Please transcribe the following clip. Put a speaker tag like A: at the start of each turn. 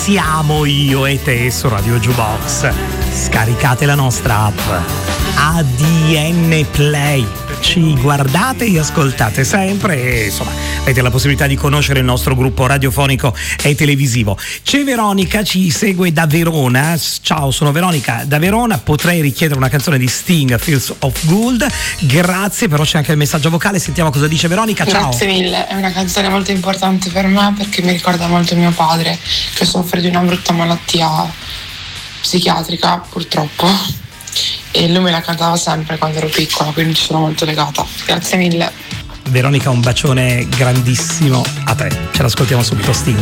A: siamo io e te su Radio Jukebox. Scaricate la nostra app ADN Play, ci guardate e ascoltate sempre e insomma avete la possibilità di conoscere il nostro gruppo radiofonico e televisivo. C'è Veronica, ci segue da Verona. Ciao, sono Veronica da Verona, potrei richiedere una canzone di Sting, Fields of Gold. Grazie, però c'è anche il messaggio vocale, sentiamo cosa dice Veronica. Ciao.
B: Grazie mille, è una canzone molto importante per me perché mi ricorda molto mio padre che soffre di una brutta malattia psichiatrica purtroppo, e lui me la cantava sempre quando ero piccola, quindi ci sono molto legata. Grazie mille.
A: Veronica, un bacione grandissimo a te. Ce l'ascoltiamo subito, Sting.